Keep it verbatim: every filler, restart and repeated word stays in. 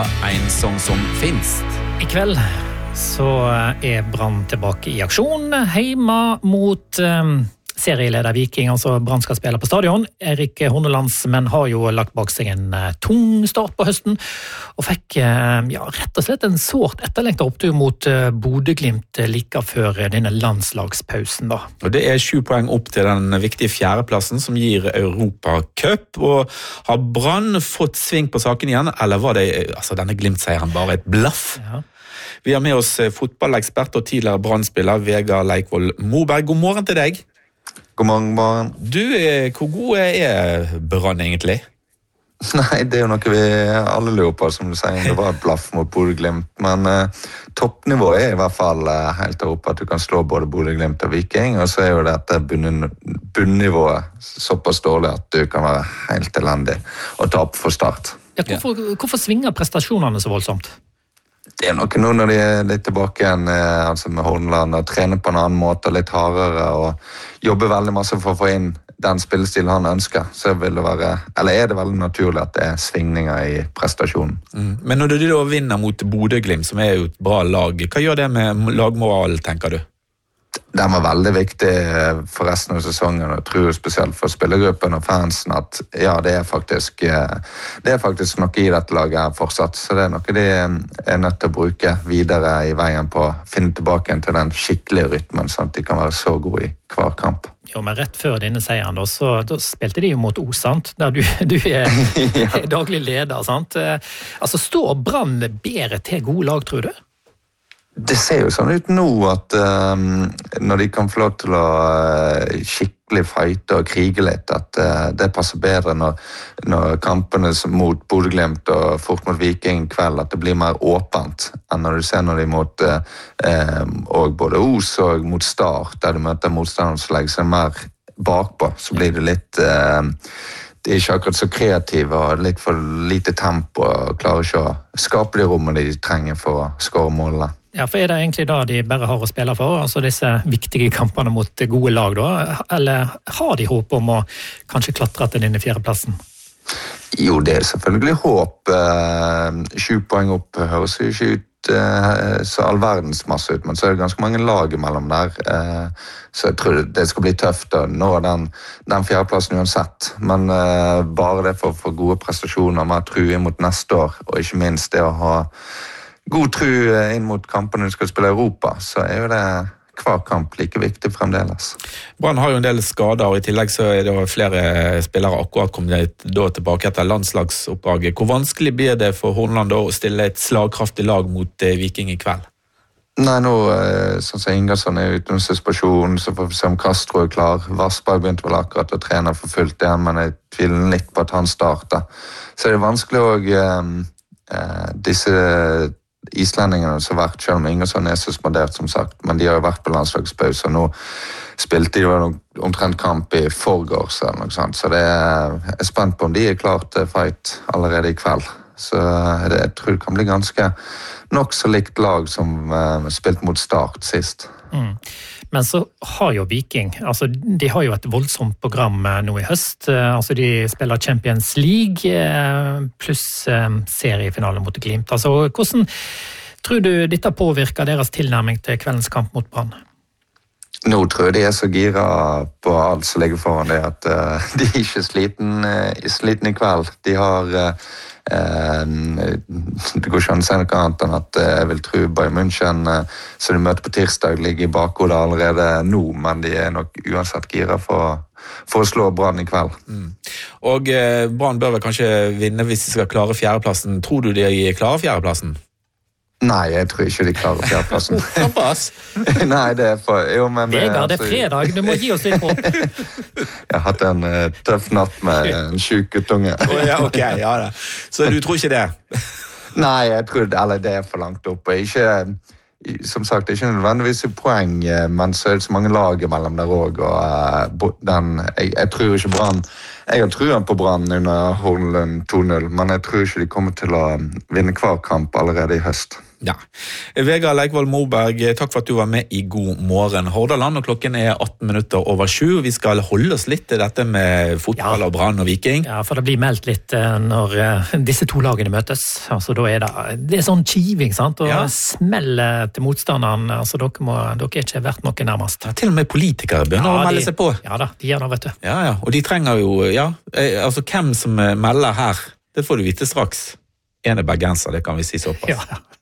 En sång som finst. I kveld så er Brann tilbake i aksjon hjemme mot um, serieleder Viking, altså Brann skal spille på stadion. Erik Hornelands menn har jo lagt bak seg en uh, tung start på høsten, og fikk uh, ja, rett og slett en sårt etterlengtet opptur mot uh, Bodø-Glimt like før denne landslagspausen da. Og det er sju poeng opp til den viktige fjerdeplassen som gir Europacup, og har Brann fått sving på saken igjen, eller var det altså, denne Glimt-seieren bare et blaff? Ja. Vi har med oss fotballekspert og tidligere Brann-spiller Vegard Leikvoll Moberg. God morgen til deg. God morgen, morgen. Du, hvor god er Brann egentlig? Nei, det er jo noe vi alle lurer på, som du sier. Det var et blaff mot Bodø-Glimt, men eh, toppnivået er i hvert fall eh, helt der oppe at du kan slå både Bodø-Glimt og Viking, og så er jo dette bunn, bunnivået såpass dårlig at du kan være helt elendig og tape for start. Ja, hvorfor, hvorfor svinger prestasjonene så voldsomt? Det er noe nå når de er litt tilbake igjen eh, altså med Horneland og trener på en annen måte, litt hardere og jobber veldig masse for å få inn den spillestilen han ønsker, så vil det være, eller er det veldig naturlig at det er svingninger i prestasjonen. Mm. Men når du da vinner mot Bodø-Glimt, som er jo et bra lag, hva gjør det med lagmoral, tenker du? Den var veldig viktig for resten av sesongen, og jeg tror spesielt for spillergruppen og fansen at ja, det er faktisk, det er faktisk noe i dette laget her fortsatt, så det er noe de er nødt til å bruke videre i veien på å finne tilbake til den skikkelige rytmen, sånn at de kan være så gode i hver kamp. Jo, men rett før denne seieren da, så da spilte de jo mot O, sant? Der du, du er ja. daglig leder, sant? Altså, står Brann bedre til gode lag, tror du? Det ser jo sånn ut nå at um, når de kan få lov til å uh, skikkelig fighte og krige litt, at uh, det passer bedre når, når kampene mot Bodø-Glimt og fort mot Viking kveld, at det blir mer åpent enn når du ser når de mot uh, um, og både Os og mot Start, der du møter motstanderen som legger seg mer bakpå, så blir det litt uh, de er ikke akkurat så kreative og litt for lite tempo og klarer ikke å skape de rommene de trenger for å skåre målene. Ja, for er det egentlig da de bare har å spille for, altså disse viktige kampene mot gode lag da, eller har de håp om å kanskje klatre til denne fjerdeplassen? Jo, det er selvfølgelig håp. Sju poeng opp høres jo ikke ut så all verdens masse ut, men så er det ganske mange lag imellom der, så jeg tror det skal bli tøft å nå den, den fjerdeplassen uansett, men bare det for å få gode prestasjoner, mer tro inn mot neste år, og ikke minst det å ha god tro inn mot kampene du skal spille i Europa, så er jo det hver kamp like viktig fremdeles. Brann har jo en del skader, og i tillegg så er det flere spillere akkurat kommet da tilbake etter landslagsoppdraget. Hvor vanskelig blir det for Horneland da å stille et slagkraftig lag mot Viking i kveld? Nei, nå, sånn som Ingersson er uten suspensjon, så får vi se om Castro er klar. Vassberg begynte vel akkurat å trene for fullt igjen, men jeg tviler litt på at han starter. Så er det vanskelig å eh, disse islendingene som har vært, selv om Ingersson er suspendert som sagt, men de har jo vært på landslagspause, og nå spilte de jo omtrent kamp i forgårs eller noe sånt, så det er, jeg er spent på om de er klart til fight allerede i kveld. Så det, jeg tror det kan bli ganske nok så likt lag som uh, spilt mot Start sist. Mm. Men så har jo Viking, altså de har jo et voldsomt program nå i høst, altså de spiller Champions League pluss seriefinale mot Glimt. Altså hvordan tror du dette påvirker deres tilnærming til kveldens kamp mot Brann? Nå tror jeg de er så gira på alt som ligger foran det, at uh, de er ikke sliten, uh, sliten i kveld. De har uh, uh, det går ikke an å si noe annet enn at uh, jeg vil tro Bayern München, uh, så de møter på tirsdag, ligger i bakhodet allerede nå, men de er nok uansett gira for, for å slå Brann i kveld. Mm. Og uh, Brann bør vel kanskje vinne hvis de skal klare fjerdeplassen. Tror du de klarer fjerdeplassen? Nei, jeg tror ikke de klarer fjerdeplassen. Såpass? Nei, det er for... Jo, men, Vegard, det er fredag, du må gi oss litt håp. Jeg har hatt en uh, tøff natt med en syk guttunge. Oh, ja, ok, ja da. Så du tror ikke det? Nei, jeg tror eller det er for langt opp. Ikke, som sagt, det er ikke nødvendigvis et poeng, men så er det så mange lag mellom der også, og uh, den, jeg, jeg tror ikke Brann Jeg har truen på Brann under Hornlund to null, men jeg tror ikke de kommer til å vinne hver kamp allerede i høst. Ja. Vegard Leikvoll Moberg, takk for at du var med i God morgen Hordaland, og klokken er atten minutter over sju. Vi skal holde oss litt til dette med fotball og Brann og Viking. Ja, for det blir meldt litt når disse to lagene møtes. Altså, da er det, det er sånn kiving, sant? Og ja. Smelle til motstanderen. Altså, dere, må, dere er ikke vært noe nærmest. Ja, til og med politikere begynner ja, å melde de, seg på. Ja da, de gjør det, vet du. Ja, ja, og de trenger jo, ja, altså hvem som melder her, det får du vite straks. En er bergenser, det kan vi si såpass. Ja, ja.